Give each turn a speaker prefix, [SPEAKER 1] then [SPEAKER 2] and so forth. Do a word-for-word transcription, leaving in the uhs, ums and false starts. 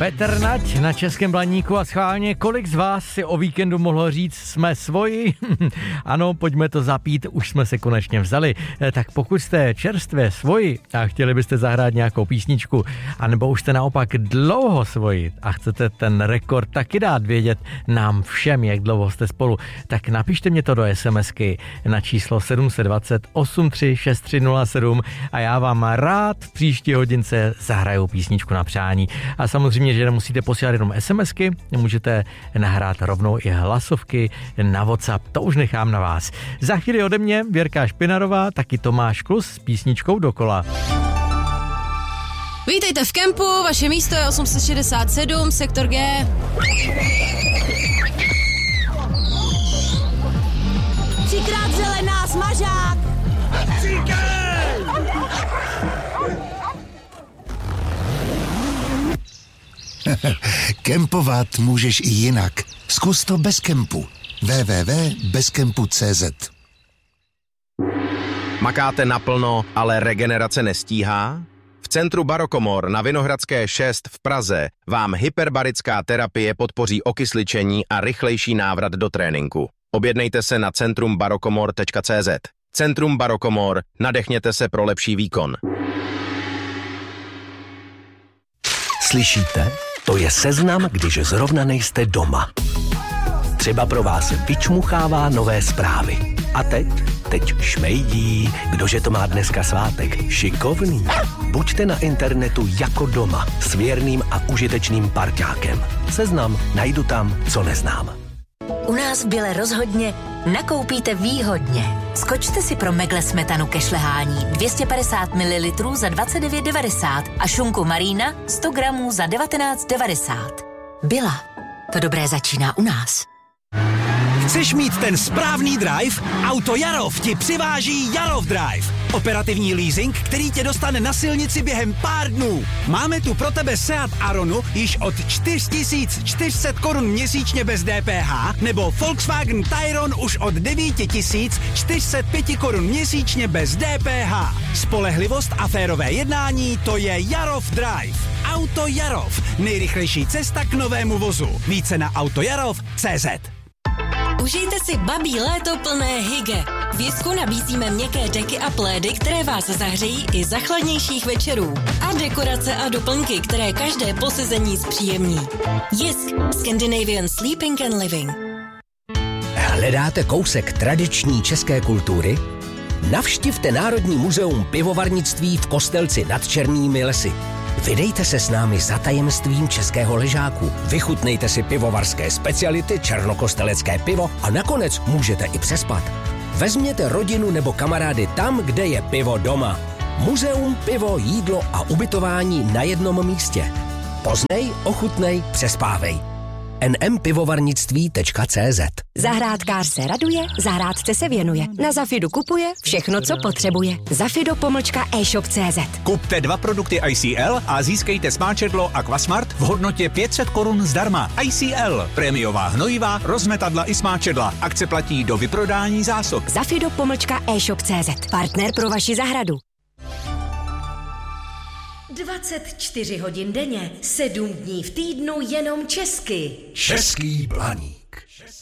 [SPEAKER 1] Petr Nať na Českém Blaníku a schválně, kolik z vás si o víkendu mohlo říct, jsme svoji? Ano, pojďme to zapít, už jsme se konečně vzali. Tak pokud jste čerstvě svoji a chtěli byste zahrát nějakou písničku, anebo už jste naopak dlouho svoji a chcete ten rekord taky dát vědět nám všem, jak dlouho jste spolu, tak napište mě to do SMSky na číslo sedm set dvacet osm tři šest tři nula sedm a já vám rád v příští hodince zahraju písničku na přání. A samozřejmě, že nemusíte posílat jenom SMSky, můžete nahrát rovnou i hlasovky na WhatsApp, to už nechám na vás. Za chvíli ode mě Věrka Špinarová, taky Tomáš Klus s písničkou dokola.
[SPEAKER 2] Vítejte v kempu, vaše místo je osm set šedesát sedm, sektor G.
[SPEAKER 3] Třikrát zelená, smažák!
[SPEAKER 4] Kempovat můžeš i jinak. Zkus to bez kempu. w w w tečka bez kempu tečka c z.
[SPEAKER 5] Makáte naplno, ale regenerace nestíhá? V centru Barokomor na Vinohradské šest v Praze vám hyperbarická terapie podpoří okysličení a rychlejší návrat do tréninku. Objednejte se na centrum barokomor tečka c z. Centrum Barokomor, nadechněte se pro lepší výkon.
[SPEAKER 6] Slyšíte? To je seznam, když zrovna nejste doma. Třeba pro vás vyčmuchává nové zprávy. A teď? Teď šmejdí. Kdože to má dneska svátek? Šikovný. Buďte na internetu jako doma s věrným a užitečným parťákem. Seznam najdu tam, co neznám.
[SPEAKER 3] U nás v Bile rozhodně nakoupíte výhodně. Skočte si pro Megle smetanu ke šlehání dvě stě padesát mililitrů za dvacet devět devadesát a šunku Marina sto gramů za devatenáct devadesát. Bila. To dobré začíná u nás.
[SPEAKER 7] Chceš mít ten správný drive? Auto Jarov ti přiváží Jarov Drive. Operativní leasing, který tě dostane na silnici během pár dnů. Máme tu pro tebe Seat Aronu již od čtyři tisíce čtyři sta korun měsíčně bez D P H nebo Volkswagen Tayron už od devět tisíc čtyři sta pět korun měsíčně bez D P H. Spolehlivost a férové jednání, to je Jarov Drive. Auto Jarov. Nejrychlejší cesta k novému vozu. Více na autojarov tečka cé zet.
[SPEAKER 2] Užijte si babí léto plné hyge. V Jisku nabízíme měkké deky a plédy, které vás zahřejí i za chladnějších večerů. A dekorace a doplňky, které každé posezení zpříjemní. Jisk. Scandinavian Sleeping and Living.
[SPEAKER 6] Hledáte kousek tradiční české kultury? Navštivte Národní muzeum pivovarnictví v Kostelci nad Černými lesy. Vydejte se s námi za tajemstvím českého ležáku. Vychutnejte si pivovarské speciality, černokostelecké pivo a nakonec můžete i přespat. Vezměte rodinu nebo kamarády tam, kde je pivo doma. Muzeum, pivo, jídlo a ubytování na jednom místě. Poznej, ochutnej, přespávej. en em pivovarnictví tečka cé zet.
[SPEAKER 8] Zahrádkář se raduje, zahrádce se věnuje. Na Zafidu kupuje všechno, co potřebuje. Zafido pomlčka e-shop tečka cé zet.
[SPEAKER 7] Kupte dva produkty I C L a získejte smáčedlo Aquasmart v hodnotě pět set korun zdarma. I C L. Prémiová hnojivá, rozmetadla i smáčedla. Akce platí do vyprodání zásob.
[SPEAKER 8] Zafido pomlčka e-shop tečka cé zet. Partner pro vaši zahradu.
[SPEAKER 3] dvacet čtyři hodin denně, sedm dní v týdnu jenom česky.
[SPEAKER 4] Český Blaník.